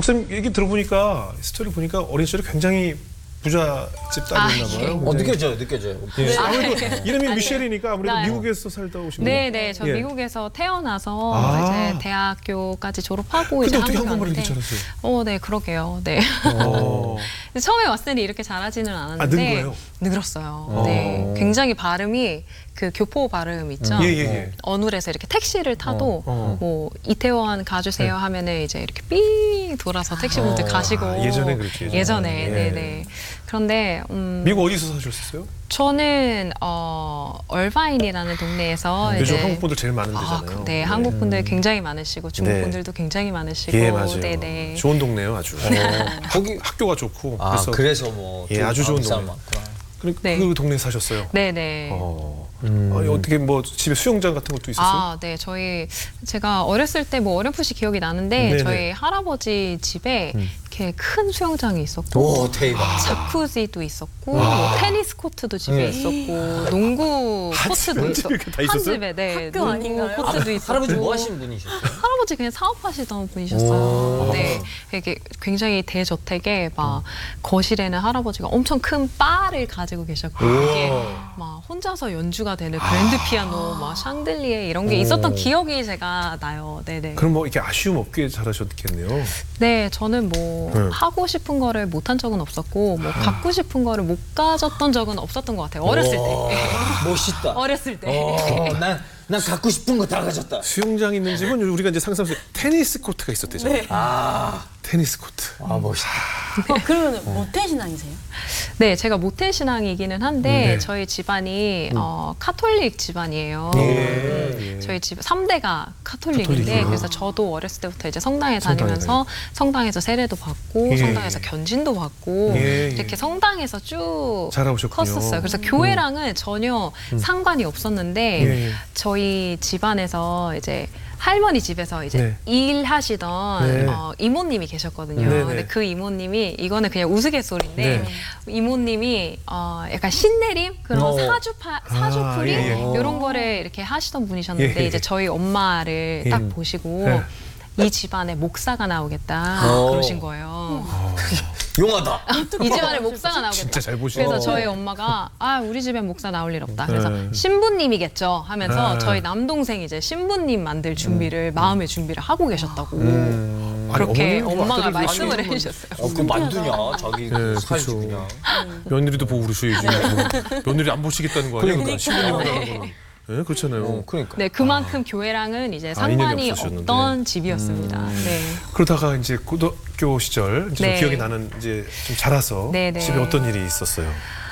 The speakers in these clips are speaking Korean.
목사님 얘기 들어보니까 스토리 보니까 어린 시절에 굉장히 부잣집 딸이었나 봐요. 느껴져요. 예. 아무래도 이름이 미셸이니까 아무래도 네. 미국에서 살다 오신 분. 네네, 저 예. 미국에서 태어나서 이제 대학교까지 졸업하고 근데 이제 어떻게 한국에 한국말을 이렇게 왔는데, 잘하세요? 네, 그러게요. 네. 근데 처음에 왔을 때 이렇게 잘하지는 않았는데 는 거예요? 늘었어요. 네, 굉장히 발음이 그 교포 발음 있죠. 예. 어눌해서 이렇게 택시를 타도 뭐 이태원 가주세요 하면은 이제 이렇게 삥 돌아서 택시분들 가시고 예전에 그랬죠. 예전에 예. 네네. 그런데 미국 어디서 사셨어요? 저는 얼바인이라는 동네에서 요즘 이제 한국 분들 제일 많은 데잖아요. 네, 한국 분들 굉장히 많으시고 중국 네. 분들도 굉장히 많으시고, 예, 맞아요. 네네. 좋은 동네요, 아주. 거기 학교가 좋고. 그래서 뭐 예, 아주 좋은 동네. 많구나. 네. 그 동네에 사셨어요. 네네. 아니, 어떻게 뭐 집에 수영장 같은 것도 있었어요? 네, 제가 어렸을 때 뭐 어렴풋이 기억이 나는데 네네. 저희 할아버지 집에 이렇게 큰 수영장이 있었고, 오, 대박. 자쿠지도 있었고, 뭐 테니스 코트도 집에 있었고, 농구 코트도 한 집에 있었고, 이렇게 다 있었어요? 집에 네, 학교 농구 아닌가요? 코트도 있었고. 할아버지 뭐 하시는 분이셨어요? 할아버지 그냥 사업하시던 분이셨어요. 네, 이게 굉장히 대저택에 막 거실에는 할아버지가 엄청 큰 바를 가지고 계셨고, 이게 막 혼자서 연주가 되는 그랜드 피아노, 막 샹들리에 이런 게 있었던 기억이 제가 나요. 네네. 그럼 뭐 이렇게 아쉬움 없게 잘하셨겠네요. 네, 저는 뭐 하고 싶은 거를 못한 적은 없었고, 뭐 갖고 싶은 거를 못 가졌던 적은 없었던 것 같아요. 어렸을 때. 멋있다. 어렸을 때. 난 갖고 싶은 거 다 가졌다. 수영장 있는 집은 우리가 이제 상상해서 테니스 코트가 있었대잖아요. 네. 테니스 코트. 멋있다. 그러면 모태 신앙이세요? 네, 제가 모태 신앙이기는 한데 네. 저희 집안이 카톨릭 집안이에요. 예. 저희 집 3대가 카톨릭인데 카톨릭이요. 그래서 저도 어렸을 때부터 이제 성당에 다니면서 성당에서 세례도 받고 예. 성당에서 견진도 받고 예. 이렇게 성당에서 쭉 자라오셨군요. 컸었어요. 그래서 교회랑은 전혀 상관이 없었는데 예. 저희 집안에서 이제 할머니 집에서 이제 네. 일하시던 네. 이모님이 계셨거든요. 네네. 근데 그 이모님이 이거는 그냥 우스갯소리인데 네. 이모님이 약간 신내림 그런 사주풀이 예. 이런 거를 이렇게 하시던 분이셨는데 예. 이제 저희 엄마를 예. 딱 보시고 네. 이 집안에 목사가 나오겠다 그러신 거예요. 용하다. 이 집안에 목사가 나오겠다. 진짜 잘 보시네. 그래서 저희 엄마가 우리 집엔 목사 나올 일 없다. 그래서 네. 신부님이겠죠 하면서 네. 저희 남동생 이제 신부님 만들 준비를 마음의 준비를 하고 계셨다고 아니, 그렇게 어머니도 엄마가 아들을 말씀을 많이 해주셨어요. 그 만두냐, 자기 네, 살지 그쵸. 그냥. 며느리도 보고 그러셔야지. 뭐. 며느리 안 보시겠다는 거 아니에요? 그러니까. 신부님이라는 거는. 네, 그렇잖아요. 그러니까. 네, 그만큼 교회랑은 이제 인연이 상관이 없으셨는데. 없던 집이었습니다. 네. 그러다가 이제 고등학교 시절 이제 좀 네. 기억이 나는 이제 좀 자라서 네네. 집에 어떤 일이 있었어요?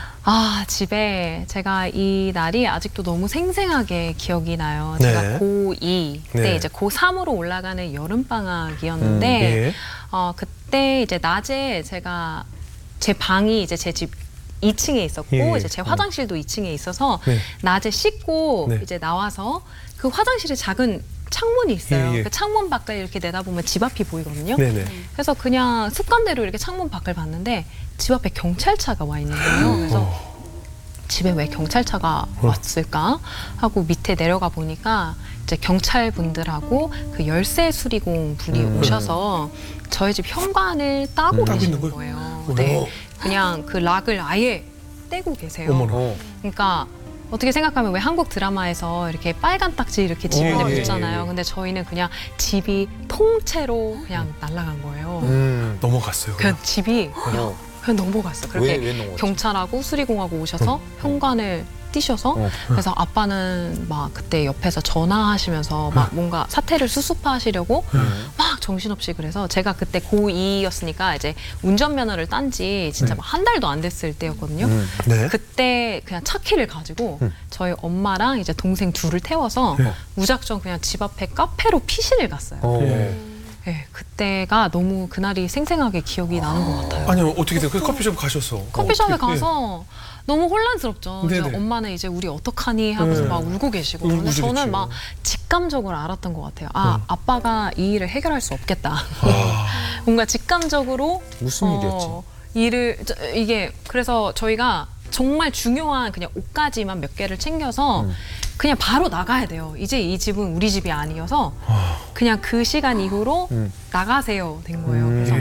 집에 제가 이 날이 아직도 너무 생생하게 기억이 나요. 네. 제가 고2 때 네. 이제 고3으로 올라가는 여름방학이었는데 예. 그때 이제 낮에 제가 제 방이 이제 제 집 2층에 있었고 예. 이제 제 화장실도 2층에 있어서 네. 낮에 씻고 네. 이제 나와서 그 화장실에 작은 창문이 있어요. 예, 예. 그 창문 밖을 이렇게 내다보면 집 앞이 보이거든요. 네네. 그래서 그냥 습관대로 이렇게 창문 밖을 봤는데 집 앞에 경찰차가 와 있는 거예요. 그래서 집에 왜 경찰차가 왔을까 하고 밑에 내려가 보니까 이제 경찰분들하고 그 열쇠 수리공 분이 오셔서 저희 집 현관을 따고 계시는 있는 거예요. 네, 그냥 그 락을 아예 떼고 계세요. 어머나. 그러니까 어떻게 생각하면 왜 한국 드라마에서 이렇게 빨간 딱지 이렇게 집 예, 앞에 예, 붙잖아요. 예. 근데 저희는 그냥 집이 통째로 그냥 날아간 거예요. 넘어갔어요. 그냥 집이 그냥 넘어갔어. 그렇게 왜 넘어갔지? 경찰하고 수리공하고 오셔서 현관을 뛰셔서 그래서 아빠는 막 그때 옆에서 전화하시면서 막 뭔가 사태를 수습하시려고 막 정신없이 그래서 제가 그때 고2였으니까 이제 운전면허를 딴 지 진짜 막 한 달도 안 됐을 때였거든요. 네. 그때 그냥 차 키를 가지고 저희 엄마랑 이제 동생 둘을 태워서 네. 무작정 그냥 집 앞에 카페로 피신을 갔어요. 예. 네, 그때가 너무 그날이 생생하게 기억이 나는 것 같아요. 아니 어떻게 돼요? 그래서 커피숍 가셔서. 커피숍에 어떻게- 가서 너무 혼란스럽죠. 네네. 그래서 엄마는 이제 우리 어떡하니 하고서 네. 막 울고 계시고. 울고 근데 저는 계시겠죠. 막 직감적으로 알았던 것 같아요. 아빠가 이 일을 해결할 수 없겠다. 뭔가 직감적으로 무슨 일이었지? 이게 그래서 저희가 정말 중요한 그냥 옷가지만 몇 개를 챙겨서 그냥 바로 나가야 돼요. 이제 이 집은 우리 집이 아니어서 그냥 그 시간 이후로 나가세요 된 거예요. 그래서